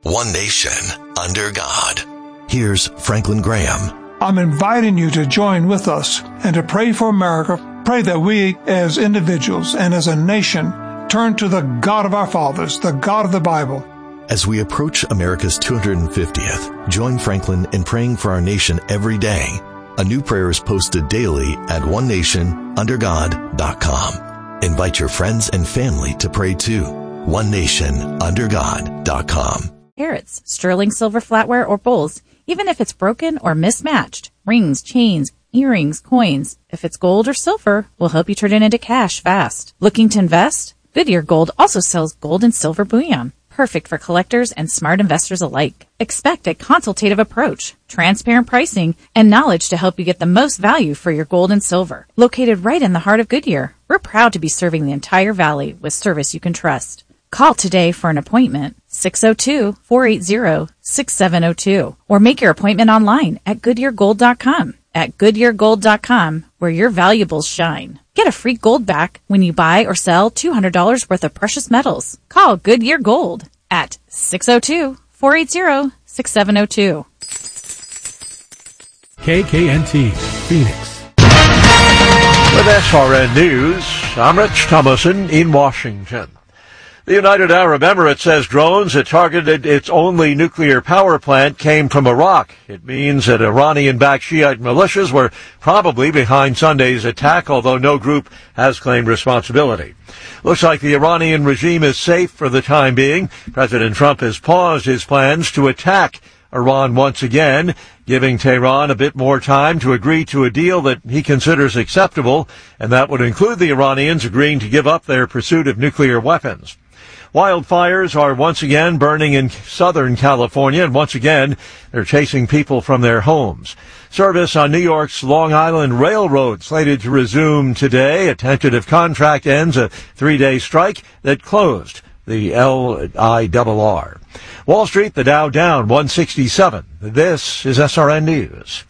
one nation, under God. Here's Franklin Graham. I'm inviting you to join with us and to pray for America. Pray that we as individuals and as a nation turn to the God of our fathers, the God of the Bible. As we approach America's 250th, join Franklin in praying for our nation every day. A new prayer is posted daily at onenationundergod.com. Invite your friends and family to pray too. onenationundergod.com. Carrots, sterling silver flatware or bowls, even if it's broken or mismatched. Rings, chains, earrings, coins. If it's gold or silver, we'll help you turn it into cash fast. Looking to invest? Goodyear Gold also sells gold and silver bullion. Perfect for collectors and smart investors alike. Expect a consultative approach, transparent pricing, and knowledge to help you get the most value for your gold and silver. Located right in the heart of Goodyear, we're proud to be serving the entire valley with service you can trust. Call today for an appointment, 602-480-6702, or make your appointment online at GoodyearGold.com. At GoodyearGold.com, where your valuables shine. Get a free gold back when you buy or sell $200 worth of precious metals. Call Goodyear Gold at 602-480-6702. KKNT, Phoenix. With SRN News, I'm Rich Thomason in Washington. The United Arab Emirates says drones that targeted its only nuclear power plant came from Iraq. It means that Iranian-backed Shiite militias were probably behind Sunday's attack, although no group has claimed responsibility. Looks like the Iranian regime is safe for the time being. President Trump has paused his plans to attack Iran once again, giving Tehran a bit more time to agree to a deal that he considers acceptable, and that would include the Iranians agreeing to give up their pursuit of nuclear weapons. Wildfires are once again burning in Southern California, and once again, they're chasing people from their homes. Service on New York's Long Island Railroad slated to resume today. A tentative contract ends a 3-day strike that closed the LIRR. Wall Street, the Dow down 167. This is SRN News.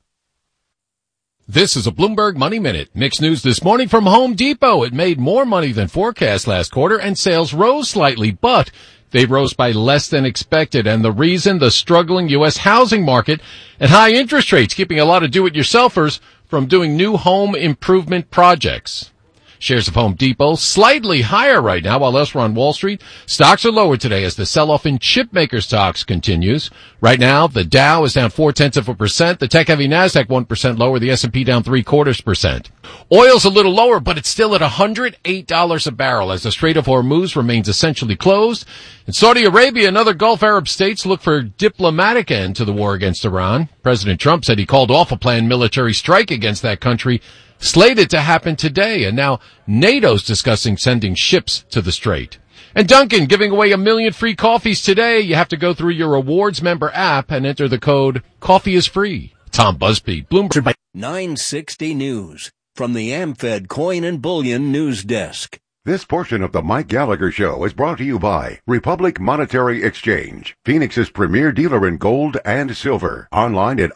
This is a Bloomberg Money Minute. Mixed news this morning from Home Depot. It made more money than forecast last quarter, and sales rose slightly, but they rose by less than expected. And the reason, the struggling U.S. housing market and high interest rates keeping a lot of do-it-yourselfers from doing new home improvement projects. Shares of Home Depot slightly higher right now, while elsewhere on Wall Street, stocks are lower today as the sell-off in chipmaker stocks continues. Right now, the Dow is down 0.4%, the tech-heavy Nasdaq 1% lower, the S&P down 0.75%. Oil's a little lower, but it's still at $108 a barrel as the Strait of Hormuz remains essentially closed. In Saudi Arabia and other Gulf Arab states look for a diplomatic end to the war against Iran. President Trump said he called off a planned military strike against that country, slated to happen today, and now NATO's discussing sending ships to the Strait. And Dunkin' giving away 1 million free coffees today. You have to go through your rewards member app and enter the code Coffee is Free. Tom Busby, Bloomberg. 960 News from the AmFed Coin and Bullion News Desk. This portion of the Mike Gallagher Show is brought to you by Republic Monetary Exchange, Phoenix's premier dealer in gold and silver. Online at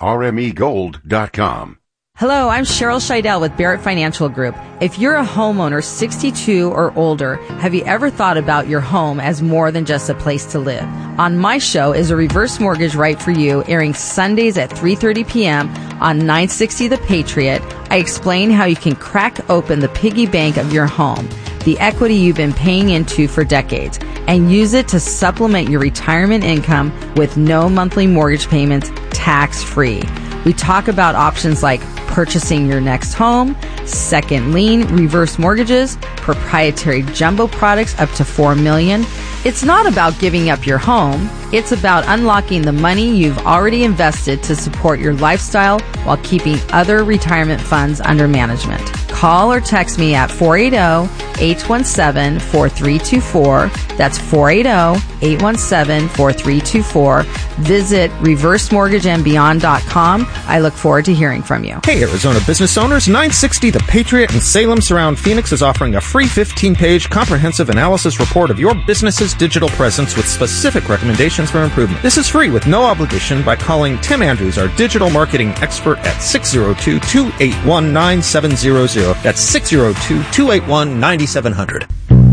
rmegold.com. Hello, I'm Cheryl Scheidel with Barrett Financial Group. If you're a homeowner 62 or older, have you ever thought about your home as more than just a place to live? On my show is a reverse mortgage right for you, airing Sundays at 3:30 p.m. on 960 The Patriot. I explain how you can crack open the piggy bank of your home, the equity you've been paying into for decades, and use it to supplement your retirement income with no monthly mortgage payments, tax-free. We talk about options like purchasing your next home, second lien, reverse mortgages, proprietary jumbo products up to $4 million. It's not about giving up your home. It's about unlocking the money you've already invested to support your lifestyle while keeping other retirement funds under management. Call or text me at 480-817-4324. That's 480-817-4324. Visit reversemortgageandbeyond.com. I look forward to hearing from you. Hey, Arizona business owners, 960 The Patriot in Salem Surround Phoenix is offering a free 15-page comprehensive analysis report of your business's digital presence with specific recommendations for improvement. This is free with no obligation by calling Tim Andrews, our digital marketing expert, at 602-281-9700. That's 602-281-9700.